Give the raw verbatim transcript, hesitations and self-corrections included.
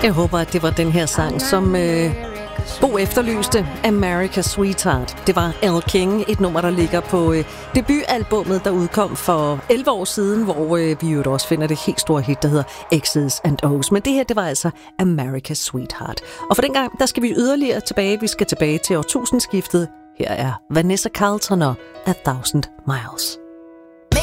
Jeg håber, at det var den her sang, som øh, Bo efterlyste, America's Sweetheart. Det var Elle King, et nummer, der ligger på øh, debutalbummet, der udkom for elleve år siden, hvor øh, vi jo også finder det helt store hit, der hedder X's and O's. Men det her, det var altså America's Sweetheart. Og for den gang, der skal vi yderligere tilbage. Vi skal tilbage til årtusindskiftet. Her er Vanessa Carlton og A Thousand Miles.